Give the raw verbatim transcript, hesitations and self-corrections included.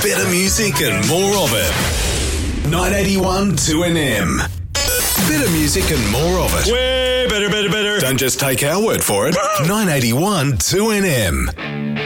Better music and more of it. nine eighty-one two N M. Better music and more of it. Way better, better, better. Don't just take our word for it. nine eighty-one two N M.